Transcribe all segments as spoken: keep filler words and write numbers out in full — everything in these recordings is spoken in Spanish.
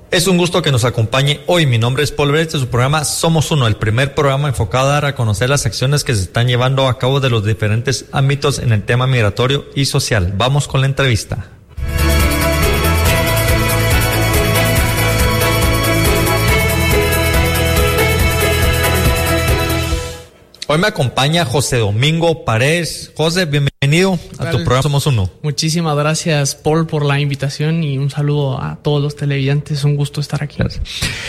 Es un gusto que nos acompañe hoy. Mi nombre es Paul Brett, este es su programa Somos Uno, el primer programa enfocado a dar a conocer las acciones que se están llevando a cabo de los diferentes ámbitos en el tema migratorio y social. Vamos con la entrevista. Hoy me acompaña José Domingo Paredes. José, bienvenido a tu programa Somos Uno. Muchísimas gracias, Paul, por la invitación y un saludo a todos los televidentes. Un gusto estar aquí. Gracias.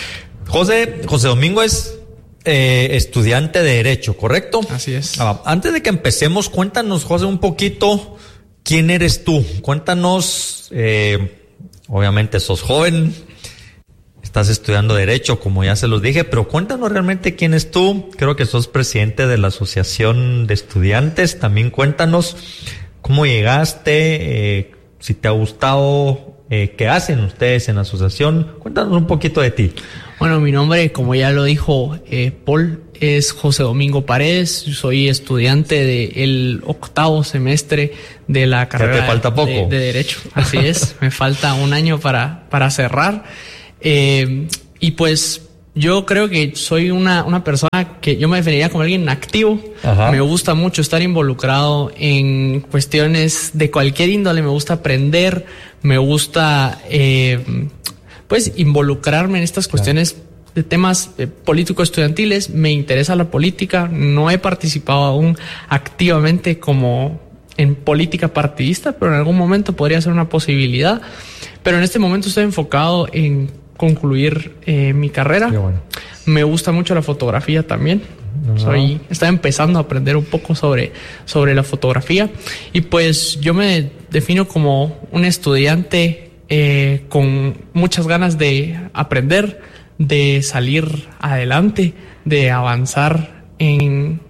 José, José Domingo es eh, estudiante de Derecho, ¿correcto? Así es. Ah, antes de que empecemos, cuéntanos, José, un poquito quién eres tú. Cuéntanos, eh, obviamente sos joven, estás estudiando Derecho, como ya se los dije, pero cuéntanos realmente quién es tú. Creo que sos presidente de la Asociación de Estudiantes. También cuéntanos cómo llegaste, eh, si te ha gustado, eh, qué hacen ustedes en la asociación. Cuéntanos un poquito de ti. Bueno, mi nombre, como ya lo dijo eh, Paul, es José Domingo Paredes. Soy estudiante del octavo semestre de la carrera ¿Ya te falta poco? De, de Derecho. Así es, me falta un año para, para cerrar. Eh, y pues yo creo que soy una, una persona que yo me definiría como alguien activo. Ajá. Me gusta mucho estar involucrado en cuestiones de cualquier índole, me gusta aprender, me gusta eh, pues involucrarme en estas cuestiones claro. de temas eh, político-estudiantiles. Me interesa la política, no he participado aún activamente como en política partidista, pero en algún momento podría ser una posibilidad. Pero en este momento estoy enfocado en concluir eh, mi carrera. Bueno. Me gusta mucho la fotografía también. No. Soy, estaba empezando a aprender un poco sobre, sobre la fotografía. Y pues yo me defino como un estudiante eh, con muchas ganas de aprender, de salir adelante, de avanzar en,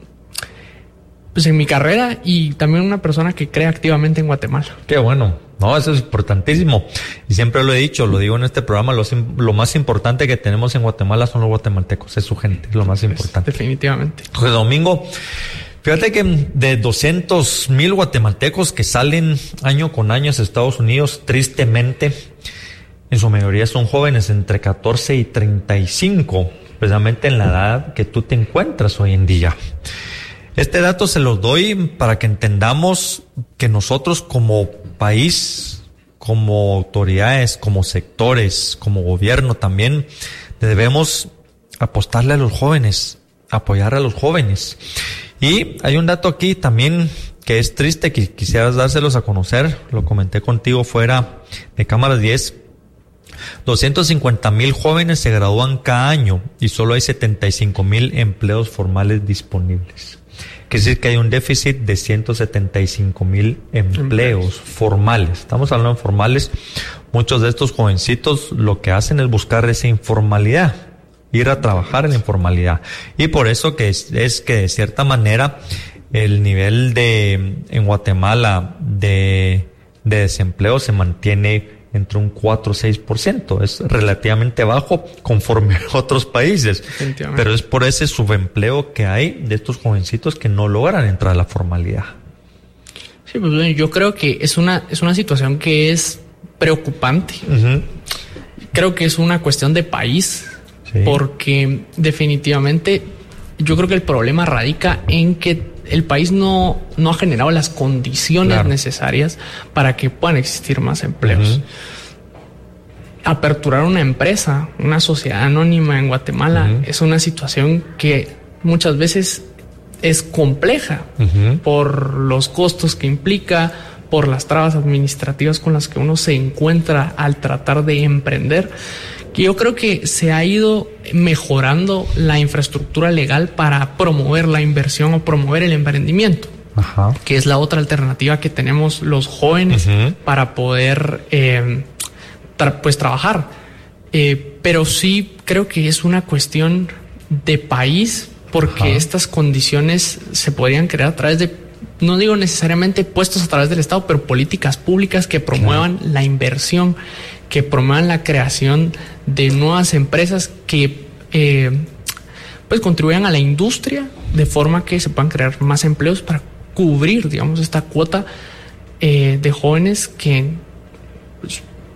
pues en mi carrera, y también una persona que cree activamente en Guatemala. Qué bueno. No, eso es importantísimo. Y siempre lo he dicho, lo digo en este programa, lo, lo más importante que tenemos en Guatemala son los guatemaltecos, es su gente, es lo más importante. Definitivamente. José Domingo, fíjate que de doscientos mil guatemaltecos que salen año con año a Estados Unidos, tristemente, en su mayoría son jóvenes entre catorce y treinta y cinco, precisamente en la edad que tú te encuentras hoy en día. Este dato se los doy para que entendamos que nosotros como país, como autoridades, como sectores, como gobierno también, debemos apostarle a los jóvenes, apoyar a los jóvenes. Y hay un dato aquí también que es triste, que quisieras dárselos a conocer, lo comenté contigo fuera de Cámaras diez. doscientos cincuenta mil jóvenes se gradúan cada año y solo hay setenta y cinco mil empleos formales disponibles. Quiere decir que hay un déficit de ciento setenta y cinco mil empleos formales. Estamos hablando de formales. Muchos de estos jovencitos lo que hacen es buscar esa informalidad, ir a trabajar en la informalidad. Y por eso que es, es que de cierta manera el nivel de en Guatemala de, de desempleo se mantiene entre un cuatro o seis por ciento. Es relativamente bajo conforme a otros países. Pero es por ese subempleo que hay de estos jovencitos que no logran entrar a la formalidad. Sí, pues bueno, yo creo que es una, es una situación que es preocupante. Uh-huh. Creo que es una cuestión de país, sí. Porque definitivamente yo creo que el problema radica en que el país no, no ha generado las condiciones claro. necesarias para que puedan existir más empleos. Uh-huh. Aperturar una empresa, una sociedad anónima en Guatemala, uh-huh. es una situación que muchas veces es compleja uh-huh. por los costos que implica, por las trabas administrativas con las que uno se encuentra al tratar de emprender. Que yo creo que se ha ido mejorando la infraestructura legal para promover la inversión o promover el emprendimiento, Ajá. que es la otra alternativa que tenemos los jóvenes uh-huh. para poder eh, tra- pues trabajar. Eh, pero sí creo que es una cuestión de país, porque Ajá. estas condiciones se podrían crear a través de, no digo necesariamente puestos a través del Estado, pero políticas públicas que promuevan claro. la inversión, que promuevan la creación de nuevas empresas que eh, pues contribuyan a la industria de forma que se puedan crear más empleos para cubrir, digamos, esta cuota eh, de jóvenes que pues,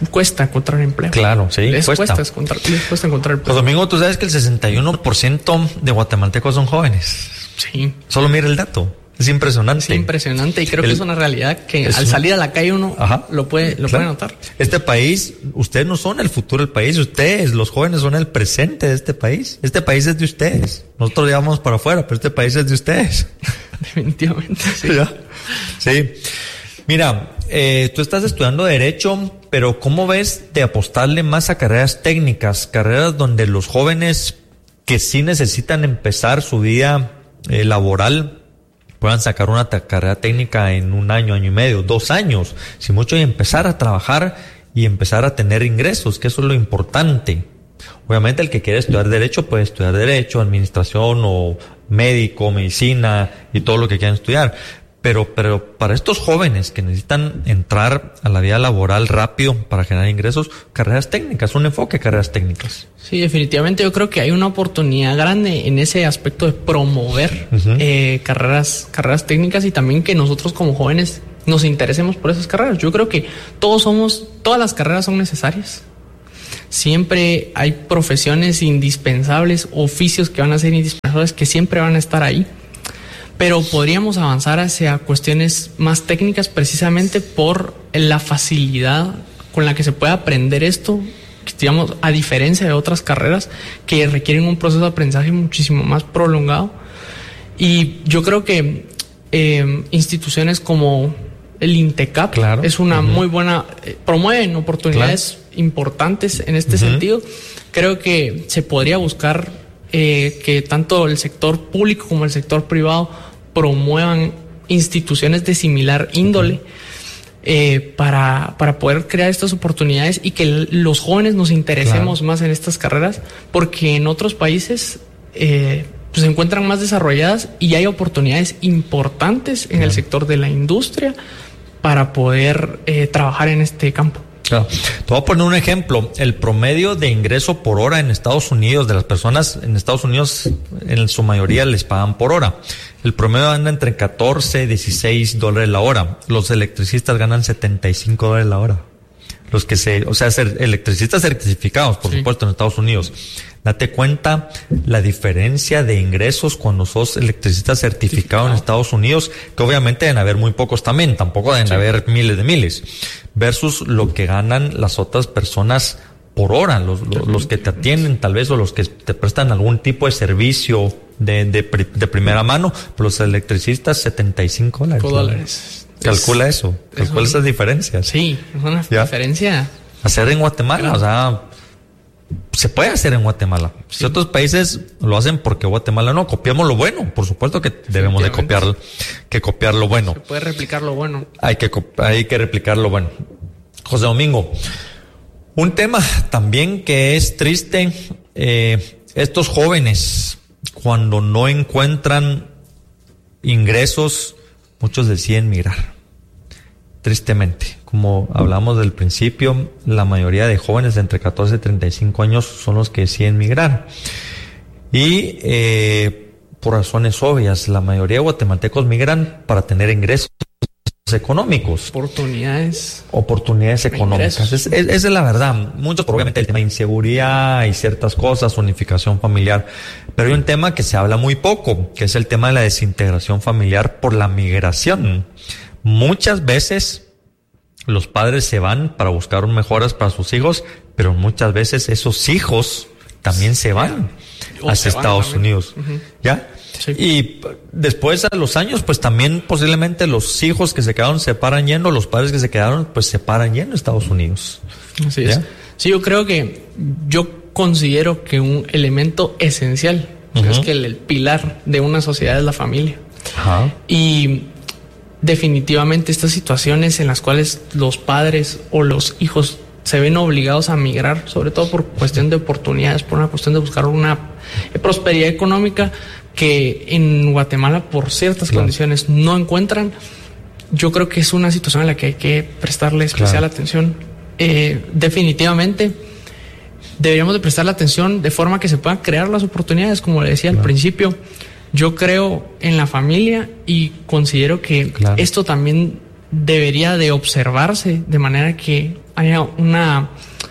cuesta encontrar empleo. Claro, sí, les cuesta. Cuesta encontrar, les cuesta encontrar empleo. Pues Domingo, tú sabes que el sesenta y uno por ciento de guatemaltecos son jóvenes. Sí. Solo mira el dato. Es impresionante. Es impresionante y creo el, que es una realidad que al un, salir a la calle uno ajá, lo puede lo claro. puede notar. Este país, ustedes no son el futuro del país, ustedes, los jóvenes, son el presente de este país. Este país es de ustedes. Nosotros llevamos para afuera, pero este país es de ustedes. Definitivamente, sí. Sí. Mira, eh, tú estás estudiando Derecho, pero ¿cómo ves de apostarle más a carreras técnicas? Carreras donde los jóvenes que sí necesitan empezar su vida eh, laboral puedan sacar una carrera técnica en un año, año y medio, dos años, si mucho, y empezar a trabajar y empezar a tener ingresos, que eso es lo importante. Obviamente el que quiere estudiar Derecho puede estudiar Derecho, Administración o médico, medicina y todo lo que quieran estudiar. Pero, pero para estos jóvenes que necesitan entrar a la vida laboral rápido para generar ingresos, carreras técnicas, un enfoque de carreras técnicas. Sí, definitivamente yo creo que hay una oportunidad grande en ese aspecto de promover uh-huh. eh, carreras, carreras técnicas, y también que nosotros como jóvenes nos interesemos por esas carreras. Yo creo que todos somos, todas las carreras son necesarias. Siempre hay profesiones indispensables, oficios que van a ser indispensables, que siempre van a estar ahí. Pero podríamos avanzar hacia cuestiones más técnicas precisamente por la facilidad con la que se puede aprender esto, digamos, a diferencia de otras carreras que requieren un proceso de aprendizaje muchísimo más prolongado. Y yo creo que eh, instituciones como el INTECAP claro. es una uh-huh. muy buena, eh, promueven oportunidades claro. importantes en este uh-huh. sentido. Creo que se podría buscar eh, que tanto el sector público como el sector privado promuevan instituciones de similar índole eh, para, para poder crear estas oportunidades y que los jóvenes nos interesemos claro. más en estas carreras, porque en otros países eh, pues se encuentran más desarrolladas y hay oportunidades importantes en claro. el sector de la industria para poder eh, trabajar en este campo. Claro. Te voy a poner un ejemplo. El promedio de ingreso por hora en Estados Unidos, de las personas en Estados Unidos, en su mayoría les pagan por hora. El promedio anda entre catorce y dieciséis dólares la hora. Los electricistas ganan setenta y cinco dólares la hora. Los que se, o sea, ser electricistas certificados, por sí. supuesto, en Estados Unidos. Date cuenta la diferencia de ingresos cuando sos electricista certificado en Estados Unidos, que obviamente deben haber muy pocos también, tampoco deben sí. haber miles de miles, versus lo que ganan las otras personas por hora, los, los, los que te atienden tal vez, o los que te prestan algún tipo de servicio de, de, de primera mano. Pero los electricistas, setenta y cinco dólares. dólares. Calcula es, eso, calcula es esas diferencias. Sí, es una ¿Ya? diferencia. Hacer en Guatemala, claro. o sea, se puede hacer en Guatemala. Sí. Si otros países lo hacen, porque Guatemala no. Copiamos lo bueno, por supuesto que debemos de copiar, que copiar lo bueno. Se puede replicar lo bueno. Hay que, hay que replicar lo bueno. José Domingo, un tema también que es triste, eh, estos jóvenes, cuando no encuentran ingresos, muchos deciden migrar. Tristemente, como hablamos del principio, la mayoría de jóvenes de entre catorce y treinta y cinco años son los que deciden migrar. Y eh, por razones obvias, la mayoría de guatemaltecos migran para tener ingresos económicos. Oportunidades. Oportunidades económicas. Es, es, esa es la verdad. Muchos, obviamente, el tema de inseguridad y ciertas cosas, unificación familiar. Pero hay un tema que se habla muy poco, que es el tema de la desintegración familiar por la migración. Muchas veces los padres se van para buscar mejoras para sus hijos, pero muchas veces esos hijos también se van o hacia se Estados van Unidos. Uh-huh. ¿Ya? Sí. Y después, a los años, pues también posiblemente los hijos que se quedaron se paran yendo, los padres que se quedaron, pues se paran yendo a Estados Unidos. Así es. Sí, yo creo que, yo considero que un elemento esencial, uh-huh. es que el, el pilar de una sociedad es la familia. Ajá. Y definitivamente estas situaciones en las cuales los padres o los hijos se ven obligados a migrar, sobre todo por cuestión de oportunidades, por una cuestión de buscar una prosperidad económica que en Guatemala por ciertas claro. condiciones no encuentran, yo creo que es una situación a la que hay que prestarle especial claro. atención. Eh, definitivamente deberíamos de prestarle atención de forma que se puedan crear las oportunidades, como le decía claro. al principio. Yo creo en la familia y considero que claro. esto también debería de observarse de manera que haya una...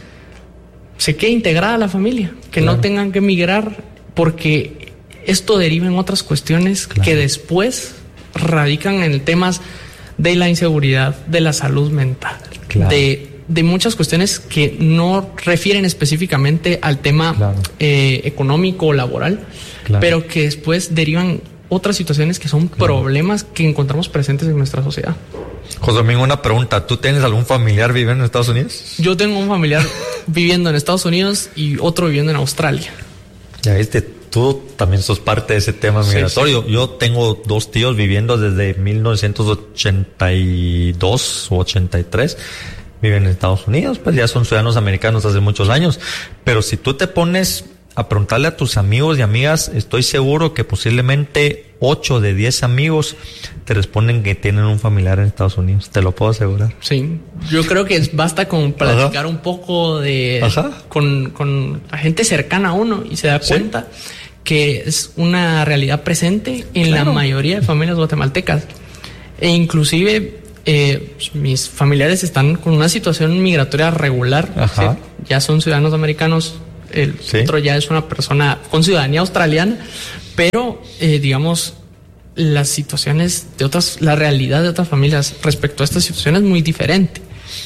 se quede integrada la familia, que claro. no tengan que emigrar, porque esto deriva en otras cuestiones claro. que después radican en temas de la inseguridad, de la salud mental, claro. de... de muchas cuestiones que no refieren específicamente al tema claro. eh, económico o laboral, claro. pero que después derivan otras situaciones que son claro. problemas que encontramos presentes en nuestra sociedad. José Domingo, una pregunta. ¿Tú tienes algún familiar viviendo en Estados Unidos? Yo tengo un familiar viviendo en Estados Unidos y otro viviendo en Australia. Ya viste, tú también sos parte de ese tema migratorio. Sí, sí. Yo tengo dos tíos viviendo desde mil novecientos ochenta y dos o ochenta y tres. Viven en Estados Unidos, pues ya son ciudadanos americanos hace muchos años. Pero si tú te pones a preguntarle a tus amigos y amigas, estoy seguro que posiblemente ocho de diez amigos te responden que tienen un familiar en Estados Unidos. Te lo puedo asegurar. Sí, yo creo que basta con platicar Ajá. un poco de con, con la gente cercana a uno y se da ¿Sí? cuenta que es una realidad presente en claro. la mayoría de familias guatemaltecas. E inclusive... Eh, mis familiares están con una situación migratoria regular, ¿sí? Ya son ciudadanos americanos, el ¿Sí? otro ya es una persona con ciudadanía australiana, pero eh, digamos las situaciones de otras, la realidad de otras familias respecto a esta situación es muy diferente.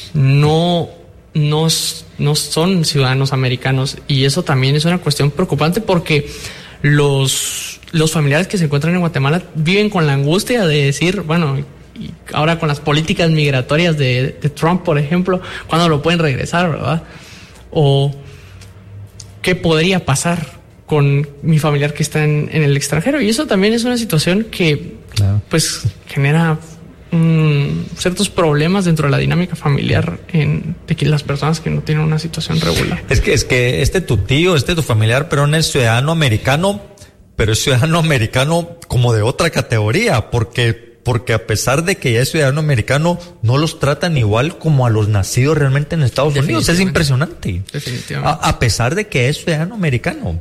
No, no, no son ciudadanos americanos y eso también es una cuestión preocupante porque los, los familiares que se encuentran en Guatemala viven con la angustia de decir, bueno, y ahora con las políticas migratorias de, de Trump, por ejemplo, ¿cuándo lo pueden regresar, verdad? O ¿qué podría pasar con mi familiar que está en, en el extranjero? Y eso también es una situación que claro. pues genera um, ciertos problemas dentro de la dinámica familiar en, de que las personas que no tienen una situación regular. Es que, es que este tu tío, este tu familiar, pero no es ciudadano americano, pero es ciudadano americano como de otra categoría, porque Porque a pesar de que ya es ciudadano americano, no los tratan igual como a los nacidos realmente en Estados Unidos. Es impresionante. Definitivamente. A, a pesar de que es ciudadano americano.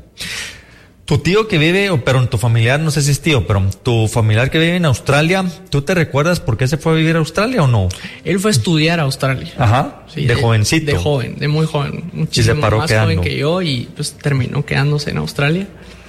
Tu tío que vive, pero en tu familiar, no sé si es tío, pero tu familiar que vive en Australia, ¿tú te recuerdas por qué se fue a vivir a Australia o no? Él fue a estudiar a Australia. Ajá. Sí, de, de jovencito. De joven, de muy joven. Muchísimo y se paró más quedando. joven que yo y pues terminó quedándose en Australia.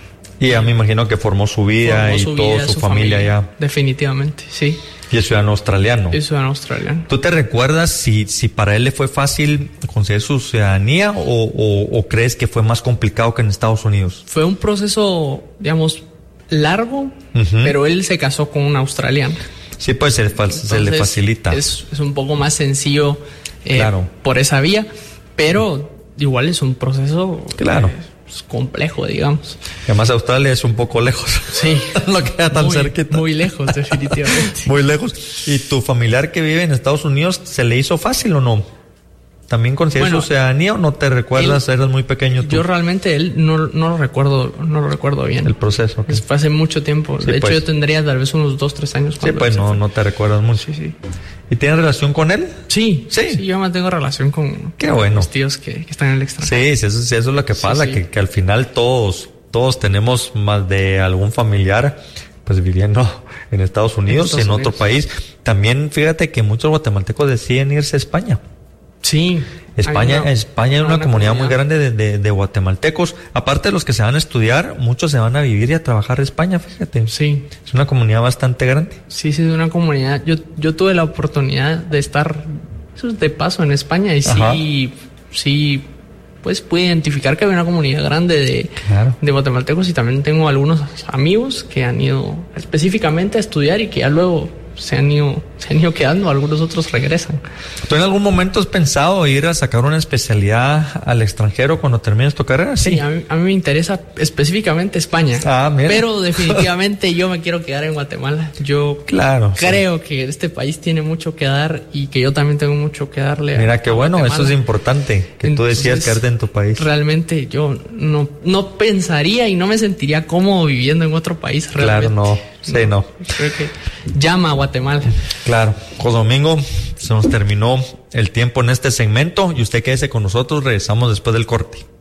Y ya me imagino que formó su vida formó y su toda su, su familia, familia ya. Definitivamente, sí. Y es ciudadano australiano. Es ciudadano australiano. ¿Tú te recuerdas si, si para él le fue fácil conseguir su ciudadanía o, o, o crees que fue más complicado que en Estados Unidos? Fue un proceso, digamos, largo, uh-huh. pero él se casó con una australiana. Sí, pues se, Entonces, se le facilita. Es, es un poco más sencillo eh, claro. por esa vía, pero igual es un proceso... Claro. Eh, complejo, digamos. Y además Australia es un poco lejos. Sí. No queda tan muy, cerquita. Muy lejos, definitivamente. Muy lejos. ¿Y tu familiar que vive en Estados Unidos, se le hizo fácil o no? ¿También consiguió bueno, su ciudadanía o no te recuerdas? Él, eras muy pequeño tú. Yo realmente él no, no lo recuerdo, no lo recuerdo bien. El proceso. Okay. Fue hace mucho tiempo. Sí, de pues. hecho, yo tendría tal vez unos dos, tres años. Sí, pues no, no te recuerdas mucho. Sí, sí. ¿Y tienes relación con él? Sí, sí. sí yo mantengo relación con, Qué bueno. con los tíos que, que están en el extranjero. Sí, sí, eso, sí, eso es lo que pasa, sí, sí. Que, que al final todos, todos tenemos más de algún familiar pues viviendo en Estados Unidos y en otro país. También fíjate que muchos guatemaltecos deciden irse a España. Sí. España, una, España es una, una comunidad, comunidad muy grande de, de, de guatemaltecos. Aparte de los que se van a estudiar, muchos se van a vivir y a trabajar a España, fíjate. Sí. Es una comunidad bastante grande. Sí, sí, es una comunidad. Yo, yo tuve la oportunidad de estar de paso en España y Ajá. sí, sí, pues pude identificar que había una comunidad grande de, claro. de guatemaltecos y también tengo algunos amigos que han ido específicamente a estudiar y que ya luego se han ido, se han ido quedando, algunos otros regresan. ¿Tú en algún momento has pensado ir a sacar una especialidad al extranjero cuando termines tu carrera? Sí, sí a, mí, a mí me interesa específicamente España. Ah, mira. Pero definitivamente yo me quiero quedar en Guatemala. Yo claro, creo sí. que este país tiene mucho que dar y que yo también tengo mucho que darle. Mira, a, qué a bueno, Guatemala. eso es importante, que Entonces, tú decidas quedarte en tu país. Realmente yo no, no pensaría y no me sentiría cómodo viviendo en otro país. Realmente. Claro, no. Sí, no. no. Creo que llama a Guatemala. Claro. José Domingo, se nos terminó el tiempo en este segmento y usted quédese con nosotros. Regresamos después del corte.